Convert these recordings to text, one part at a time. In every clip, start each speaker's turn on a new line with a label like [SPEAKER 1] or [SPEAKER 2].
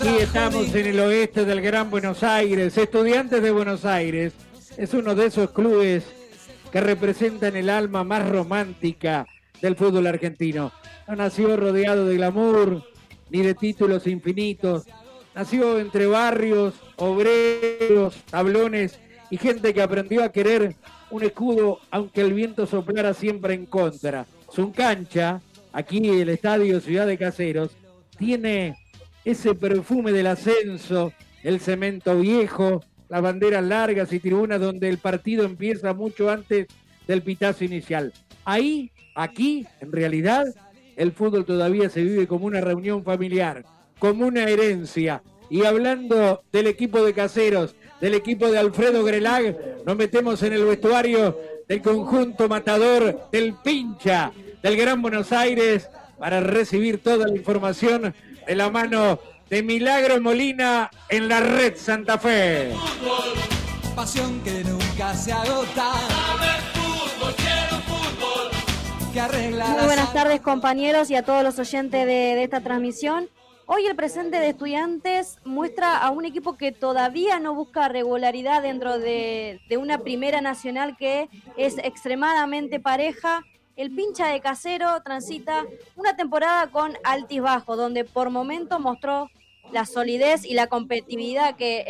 [SPEAKER 1] Y estamos en el oeste del Gran Buenos Aires. Estudiantes de Buenos Aires es uno de esos clubes que representan el alma más romántica del fútbol argentino. No nació rodeado de glamour ni de títulos infinitos. Nació entre barrios, obreros, tablones y gente que aprendió a querer un escudo aunque el viento soplara siempre en contra. Su cancha, aquí el estadio Ciudad de Caseros, tiene ese perfume del ascenso, el cemento viejo, las banderas largas y tribunas donde el partido empieza mucho antes del pitazo inicial. Ahí, aquí, en realidad, el fútbol todavía se vive como una reunión familiar, como una herencia. Y hablando del equipo de Caseros, del equipo de Alfredo Grelag, nos metemos en el vestuario del conjunto matador del Pincha, del Gran Buenos Aires, para recibir toda la información de la mano de Milagro Molina en la Red Santa Fe.
[SPEAKER 2] Fútbol, pasión que nunca se agota. Fútbol, quiero fútbol, que arregla.
[SPEAKER 3] Muy buenas tardes, compañeros, y a todos los oyentes de esta transmisión. Hoy el presente de Estudiantes muestra a un equipo que todavía no busca regularidad dentro de una primera nacional que es extremadamente pareja. El Pincha de Casero transita una temporada con altibajos, donde por momento mostró la solidez y la competitividad que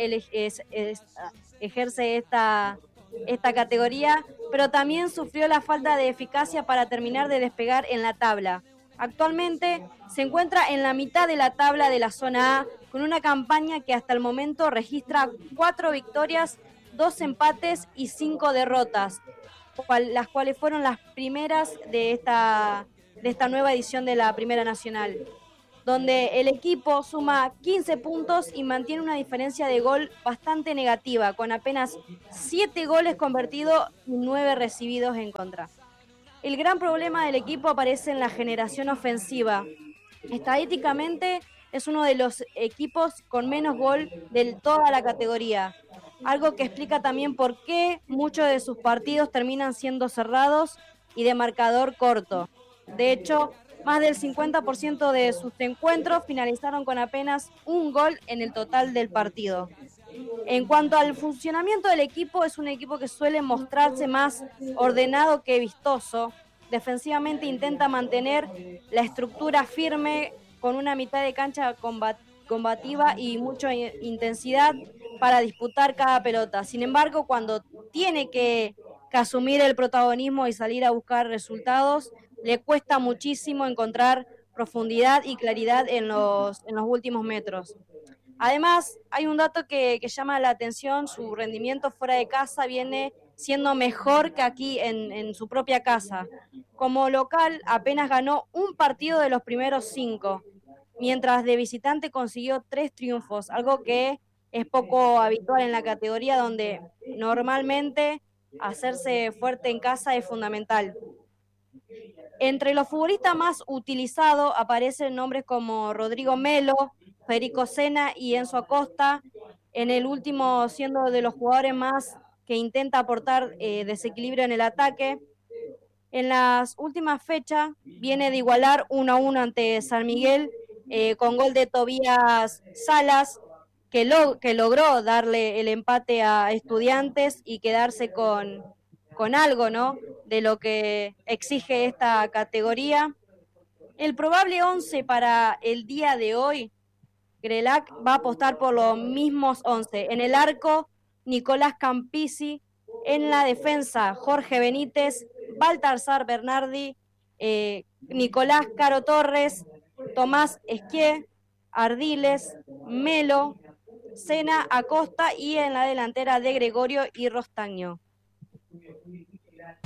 [SPEAKER 3] ejerce esta categoría, pero también sufrió la falta de eficacia para terminar de despegar en la tabla. Actualmente se encuentra en la mitad de la tabla de la zona A, con una campaña que hasta el momento registra 4 victorias, 2 empates y 5 derrotas, las cuales fueron las primeras de esta nueva edición de la Primera Nacional, donde el equipo suma 15 puntos y mantiene una diferencia de gol bastante negativa, con apenas 7 goles convertidos y 9 recibidos en contra. El gran problema del equipo aparece en la generación ofensiva. Estadísticamente es uno de los equipos con menos gol de toda la categoría, algo que explica también por qué muchos de sus partidos terminan siendo cerrados y de marcador corto. De hecho, más del 50% de sus encuentros finalizaron con apenas un gol en el total del partido. En cuanto al funcionamiento del equipo, es un equipo que suele mostrarse más ordenado que vistoso. Defensivamente intenta mantener la estructura firme con una mitad de cancha combativa y mucha intensidad para disputar cada pelota. Sin embargo, cuando tiene que asumir el protagonismo y salir a buscar resultados, le cuesta muchísimo encontrar profundidad y claridad en los últimos metros. Además, hay un dato que llama la atención: su rendimiento fuera de casa viene siendo mejor que aquí en su propia casa. Como local, apenas ganó un partido de los primeros 5, mientras de visitante consiguió 3 triunfos, algo que es poco habitual en la categoría, donde normalmente hacerse fuerte en casa es fundamental. Entre los futbolistas más utilizados aparecen nombres como Rodrigo Melo, Federico Sena y Enzo Acosta, en el último siendo de los jugadores más que intenta aportar desequilibrio en el ataque. En las últimas fechas viene de igualar 1-1 ante San Miguel, con gol de Tobías Salas, que logró darle el empate a Estudiantes y quedarse con algo, ¿no?, de lo que exige esta categoría. El probable 11 para el día de hoy, Grelac va a apostar por los mismos 11. En el arco, Nicolás Campisi. En la defensa, Jorge Benítez, Baltasar Bernardi, Nicolás Caro Torres, Tomás Esquié, Ardiles, Melo, Sena, Acosta, y en la delantera de Gregorio y Rostaño.